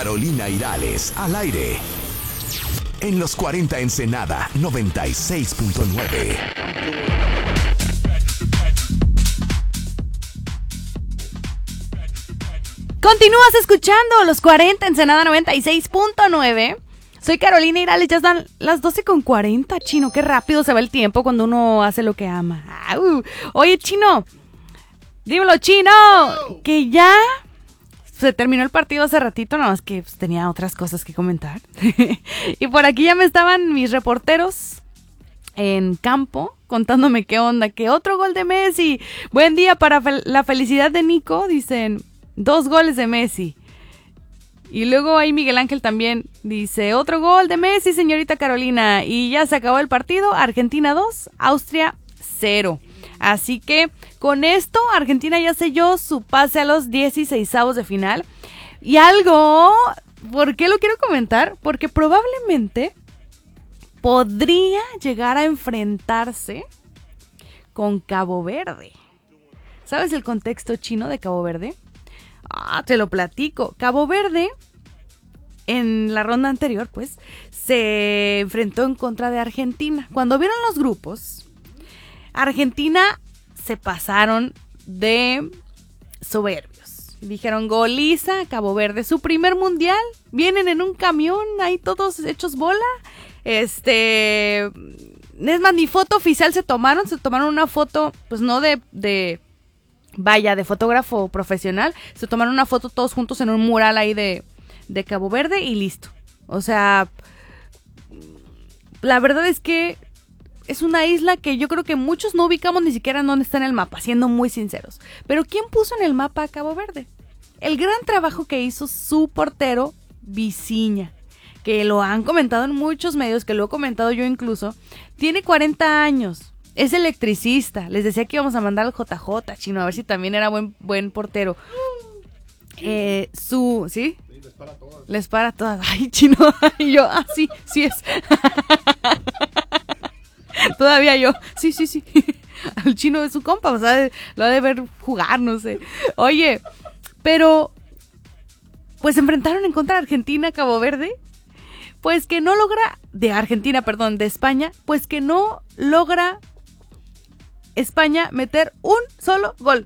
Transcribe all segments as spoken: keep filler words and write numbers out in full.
Carolina Irales, al aire. En los cuarenta Ensenada noventa y seis punto nueve. Continúas escuchando los cuarenta Ensenada noventa y seis punto nueve. Soy Carolina Irales, ya están las doce con cuarenta, Chino. Qué rápido se va el tiempo cuando uno hace lo que ama. ¡Au! Oye, Chino, dímelo, Chino, que ya se terminó el partido hace ratito, nada más que pues, tenía otras cosas que comentar. Y por aquí ya me estaban mis reporteros en campo contándome qué onda, que otro gol de Messi. Buen día para fel- la felicidad de Nico, dicen, dos goles de Messi. Y luego ahí Miguel Ángel también dice, otro gol de Messi, señorita Carolina. Y ya se acabó el partido, Argentina dos, Austria cero. Así que con esto Argentina ya selló su pase a los dieciseisavos de final. Y algo, ¿por qué lo quiero comentar? Porque probablemente podría llegar a enfrentarse con Cabo Verde. ¿Sabes el contexto, Chino, de Cabo Verde? Ah, te lo platico. Cabo Verde, en la ronda anterior, pues, se enfrentó en contra de Argentina. Cuando vieron los grupos, Argentina se pasaron de soberbios. Dijeron, goliza a Cabo Verde, su primer mundial. Vienen en un camión, ahí todos hechos bola. Este... Es más, ni foto oficial se tomaron. Se tomaron una foto, pues no de... de vaya, de fotógrafo profesional. Se tomaron una foto todos juntos en un mural ahí de, de Cabo Verde y listo. O sea, la verdad es que es una isla que yo creo que muchos no ubicamos ni siquiera en dónde está en el mapa, siendo muy sinceros. Pero ¿quién puso en el mapa a Cabo Verde? El gran trabajo que hizo su portero, Visiña, que lo han comentado en muchos medios, que lo he comentado yo incluso. Tiene cuarenta años, es electricista. Les decía que íbamos a mandar al J J, Chino, a ver si también era buen, buen portero. Eh, su, ¿sí? Sí, les para todas. Les para todas. Ay, Chino, y yo, ah, sí, sí es. Todavía yo, sí, sí, sí. Al Chino de su compa, o sea, lo ha de ver jugar, no sé. Oye, pero pues se enfrentaron en contra de Argentina, Cabo Verde, pues que no logra, de Argentina, perdón, de España, pues que no logra España meter un solo gol.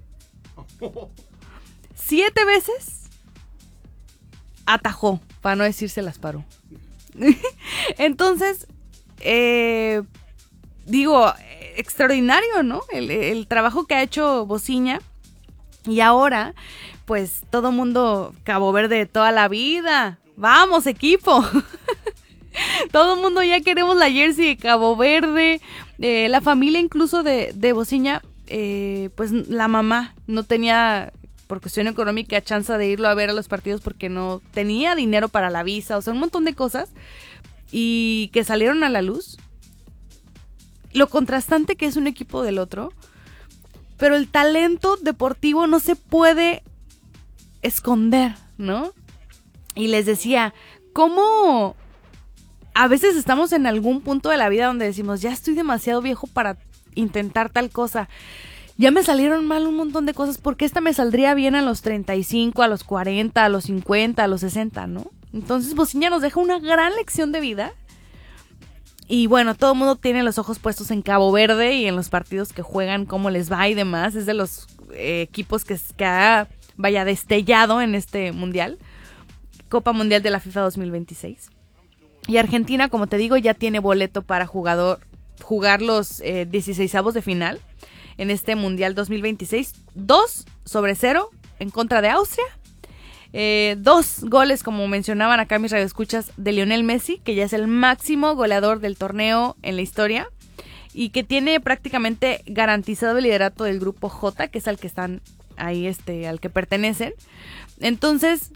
Siete veces atajó, para no decir se las paró. Entonces, eh... digo, extraordinario, ¿no? El, el trabajo que ha hecho Bociña. Y ahora, pues, todo mundo Cabo Verde de toda la vida. ¡Vamos, equipo! Todo mundo ya queremos la jersey de Cabo Verde. Eh, la familia incluso de, de Bociña, eh, pues, la mamá no tenía, por cuestión económica, chance de irlo a ver a los partidos porque no tenía dinero para la visa. O sea, un montón de cosas. Y que salieron a la luz. Lo contrastante que es un equipo del otro, pero el talento deportivo no se puede esconder, ¿no? Y les decía, ¿cómo a veces estamos en algún punto de la vida donde decimos, ya estoy demasiado viejo para intentar tal cosa? Ya me salieron mal un montón de cosas, porque esta me saldría bien a los treinta y cinco, a los cuarenta, a los cincuenta, a los sesenta, ¿no? Entonces Bociña nos deja una gran lección de vida. Y bueno, todo el mundo tiene los ojos puestos en Cabo Verde y en los partidos que juegan, cómo les va y demás. Es de los eh, equipos que, que ha, vaya, destellado en este mundial. Copa Mundial de la FIFA dos mil veintiséis. Y Argentina, como te digo, ya tiene boleto para jugador, jugar los eh, dieciseisavos de final en este Mundial dos mil veintiséis. Dos sobre cero en contra de Austria. Eh, dos goles, como mencionaban acá mis radioescuchas, de Lionel Messi, que ya es el máximo goleador del torneo en la historia y que tiene prácticamente garantizado el liderato del grupo J, que es al que están ahí, este, al que pertenecen. Entonces,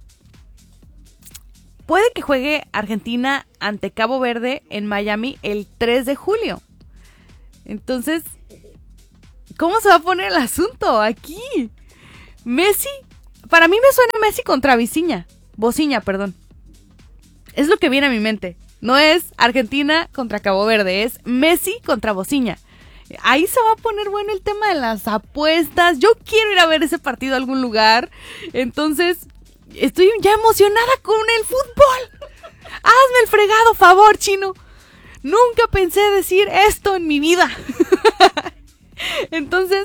puede que juegue Argentina ante Cabo Verde en Miami el tres de julio. Entonces, ¿cómo se va a poner el asunto aquí? Messi, para mí me suena Messi contra Visiña, Bociña, perdón. Es lo que viene a mi mente. No es Argentina contra Cabo Verde, es Messi contra Bociña. Ahí se va a poner bueno el tema de las apuestas. Yo quiero ir a ver ese partido a algún lugar. Entonces, estoy ya emocionada con el fútbol. Hazme el fregado favor, Chino. Nunca pensé decir esto en mi vida. Entonces,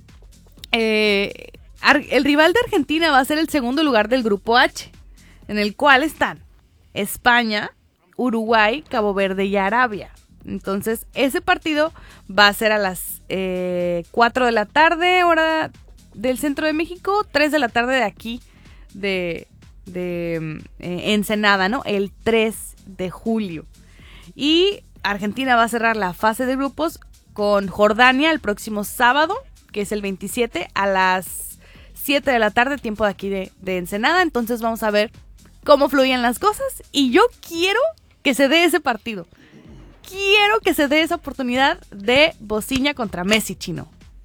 eh, el rival de Argentina va a ser el segundo lugar del grupo H, en el cual están España, Uruguay, Cabo Verde y Arabia. Entonces, ese partido va a ser a las eh, cuatro de la tarde, hora del centro de México, tres de la tarde de aquí, de, de eh, Ensenada, ¿no? El tres de julio. Y Argentina va a cerrar la fase de grupos con Jordania el próximo sábado, que es el veintisiete, a las siete de la tarde, tiempo de aquí de, de Ensenada. Entonces vamos a ver cómo fluyen las cosas. Y yo quiero que se dé ese partido. Quiero que se dé esa oportunidad de Bociña contra Messi, Chino.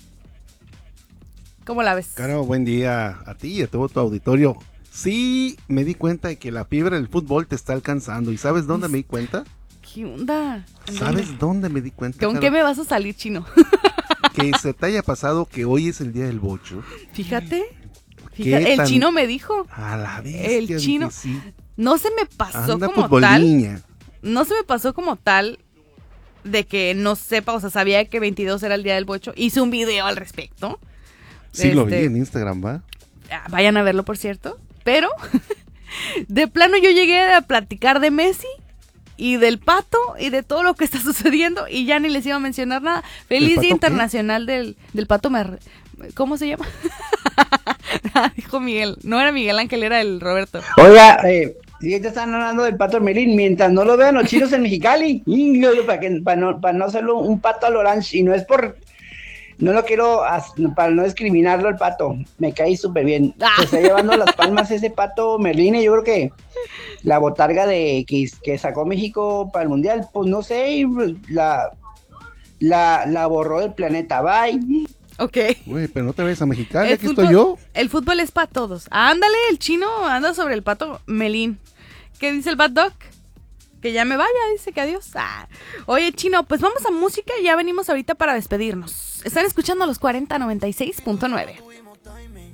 ¿Cómo la ves? Caro, buen día a ti y a todo tu auditorio. Sí, me di cuenta de que la fiebre del fútbol te está alcanzando. ¿Y sabes dónde me di cuenta? ¿Qué onda? ¿Sabes dónde, dónde me di cuenta? ¿Con Caro? qué me vas a salir, Chino? Que se te haya pasado que hoy es el día del bocho. Fíjate. Fíjate el tan... chino me dijo. A la vez. El chino. Sí. No se me pasó Anda como futboliña. tal. No se me pasó como tal de que no sepa, o sea, sabía que veintidós era el día del bocho. Hice un video al respecto. Sí, este, lo vi en Instagram, ¿va? Vayan a verlo, por cierto. Pero, de plano yo llegué a platicar de Messi y del Pato y de todo lo que está sucediendo y ya ni les iba a mencionar nada. Feliz Día Internacional del, del Pato Mer... ¿Cómo se llama? Dijo Miguel. No era Miguel Ángel, era el Roberto. Oiga, eh, sí, te están hablando del Pato Merlín. Mientras no lo vean los chinos en Mexicali, para, que, para, no, para no hacerlo un pato al orange. Y no es por... No lo quiero, para no discriminarlo el Pato. Me caí súper bien. Ah. Se está llevando las palmas ese Pato Merlín. Y yo creo que la botarga de que, que sacó México para el Mundial, pues no sé, la, la, la borró del planeta. Bye. Ok. Güey, pero no te ves a Mexicali, aquí fútbol, estoy yo. El fútbol es para todos. Ándale, el chino anda sobre el Pato Melín. ¿Qué dice el Bad Dog? Que ya me vaya, dice que adiós. Ah. Oye, Chino, pues vamos a música y ya venimos ahorita para despedirnos. Están escuchando los cuarenta noventa y seis punto nueve.